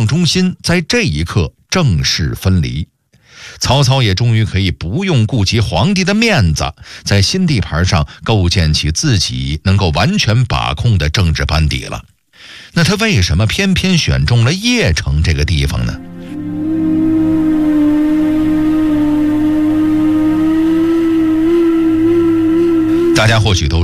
中心在这一刻正式分离。曹操也终于可以不用顾及皇帝的面子，在新地盘上构建起自己能够完全把控的政治班底了。那他为什么偏偏选中了邺城这个地方呢？大家或许都